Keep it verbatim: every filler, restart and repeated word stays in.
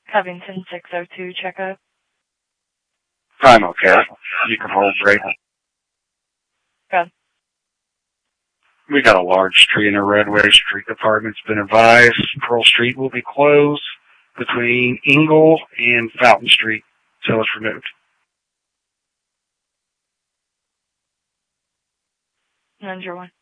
Covington six oh two, checkup. I'm okay. You can hold break. Good. We got a large tree in the roadway. Street department's been advised Pearl Street will be closed between Engle and Fountain Street until it's removed. nine zero one.